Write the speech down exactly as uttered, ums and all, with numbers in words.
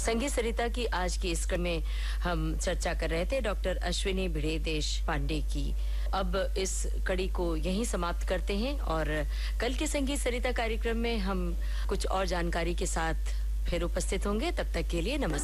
संगीत सरिता की आज की इस कड़ी में हम चर्चा कर रहे थे डॉक्टर अश्विनी भिड़े देश पांडे की। अब इस कड़ी को यहीं समाप्त करते हैं और कल के संगीत सरिता कार्यक्रम में हम कुछ और जानकारी के साथ फिर उपस्थित होंगे। तब तक के लिए नमस्कार।